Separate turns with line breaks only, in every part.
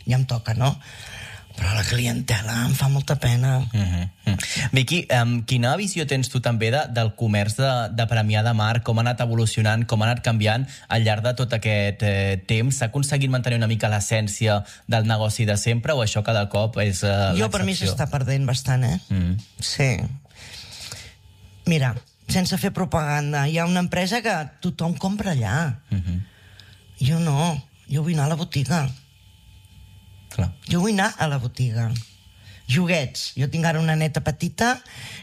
ja em toca, no? Però la clientela em fa molta pena.
Vicky, quina visió tens tu també del comerç de Premià de Mar, com ha anat evolucionant, com ha anat canviant al llarg de tot aquest temps? S'ha aconseguit mantenir una mica l'essència del negoci de sempre o això cada cop és l'excepció?
Jo, per mi, s'està perdent bastant, Sí. Mira, sense fer propaganda, hi ha una empresa que tothom compra allà. Jo no, jo vull anar a la botiga.
Clar.
Jo vull anar a la botiga. Joguets. Jo tinc ara una neta petita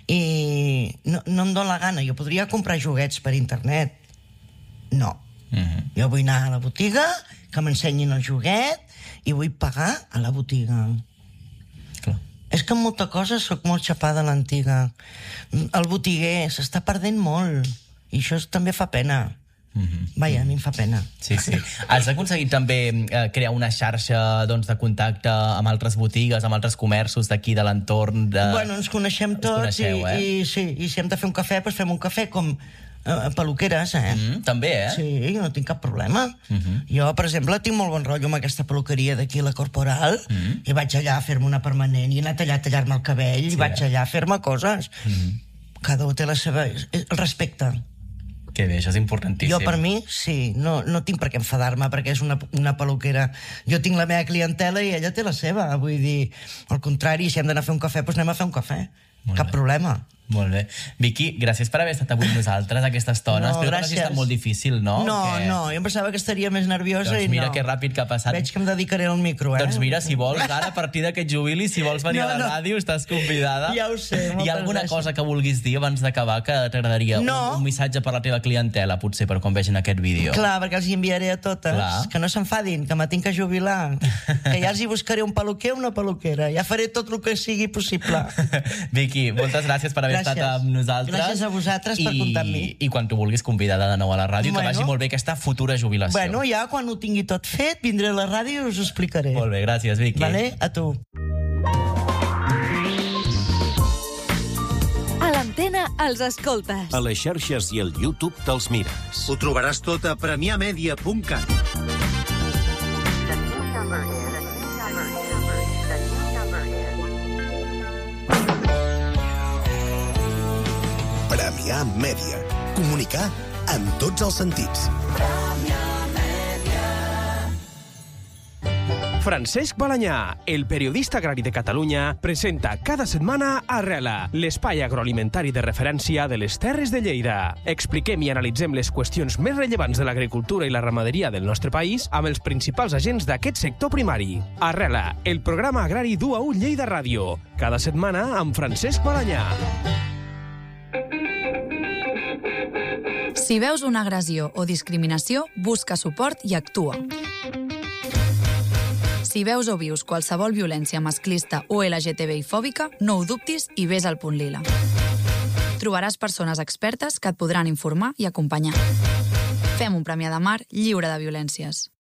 i no em dóna la gana. Jo podria comprar joguets per internet. No. Jo vull anar a la botiga, que m'ensenyin el joguet i vull pagar a la botiga.
Clar.
És que en molta cosa sóc molt xapada a l'antiga. El botiguer s'està perdent molt i això també fa pena. Vaja, a mi em fa pena.
Sí. Has aconseguit també crear una xarxa de contacte amb altres botigues, amb altres comerços d'aquí, de l'entorn?
Bueno, ens coneixem tots i si hem de fer un cafè, doncs fem un cafè com peluqueres,
També,
Sí, no tinc cap problema. Jo, per exemple, tinc molt bon rotllo amb aquesta peluqueria d'aquí, la Corporal, i vaig allà a fer-me una permanent, i he anat allà a tallar-me el cabell, i vaig allà a fer-me coses. Cada un té la seva... El respecte.
Que bé, això és importantíssim.
Jo, per mi, sí. No tinc per què enfadar-me perquè és una peluquera. Jo tinc la meva clientela i ella té la seva. Vull dir, al contrari, si hem d'anar a fer un cafè, doncs anem a fer un cafè. Cap problema.
Molt bé. Vicky, gràcies per haver estat avui amb nosaltres aquesta estona. Espero que no hagi estat molt difícil, no?
No, jo em pensava que estaria més nerviosa i no.
Doncs mira que ràpid que ha passat.
Veig que em dedicaré al micro,
Doncs mira, si vols, ara, a partir d'aquest jubili, si vols venir a la ràdio, estàs convidada.
Ja ho sé, moltes gràcies.
Hi ha alguna cosa que vulguis dir abans d'acabar que t'agradaria? Un missatge per la teva clientela, potser, per quan vegin aquest vídeo?
Clar, perquè els hi enviaré a totes. Que no s'enfadin, que me tinc que jubilar. Que ja els hi buscaré un peluquer o una peluquera. Ja faré tot el que sigui possible.
Vicky, moltes gràcies per haver estat amb nosaltres.
Gràcies a vosaltres per comptar amb mi.
I quan tu vulguis convidada de nou a la ràdio, que vagi molt bé aquesta futura jubilació.
Bueno, ja quan ho tingui tot fet, vindré a la ràdio i us ho explicaré.
Molt bé, gràcies, Vicky.
Vale? A tu.
A l'antena els escoltes.
A les xarxes i al YouTube te'ls mires.
Ho trobaràs tot a premiamedia.cat.
Premià Mèdia. Comunicar en tots els sentits.
Francesc Balanyà, el periodista agrari de Catalunya, presenta cada setmana Arrela, l'espai agroalimentari de referència de les Terres de Lleida. Expliquem i analitzem les qüestions més rellevants de l'agricultura i la ramaderia del nostre país amb els principals agents d'aquest sector primari. Arrela, el programa agrari d'U1 Lleida Ràdio. Cada setmana amb Francesc Balanyà.
Si veus una agressió o discriminació, busca suport i actua. Si veus o vius qualsevol violència masclista o LGTBI-fòbica, no ho dubtis i ves al Punt Lila. Trobaràs persones expertes que et podran informar i acompanyar. Fem un Premià de Mar lliure de violències.